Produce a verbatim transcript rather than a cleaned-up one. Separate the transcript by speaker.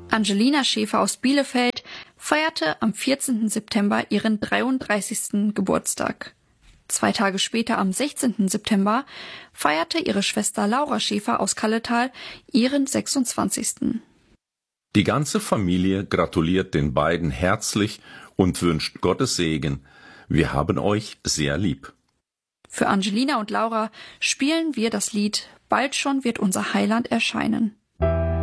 Speaker 1: Angelina Schäfer aus Bielefeld feierte am vierzehnten September ihren dreiunddreißigsten Geburtstag. Zwei Tage später, am sechzehnten September, feierte ihre Schwester Laura Schäfer aus Kalletal ihren sechsundzwanzigsten
Speaker 2: Die ganze Familie gratuliert den beiden herzlich und wünscht Gottes Segen. Wir haben euch sehr lieb.
Speaker 1: Für Angelina und Laura spielen wir das Lied »Bald schon wird unser Heiland erscheinen«.